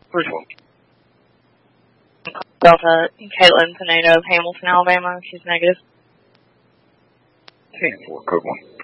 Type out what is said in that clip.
First one. Delta, Caitlin Pinedo of Hamilton, Alabama. She's negative. 10-4, code 1.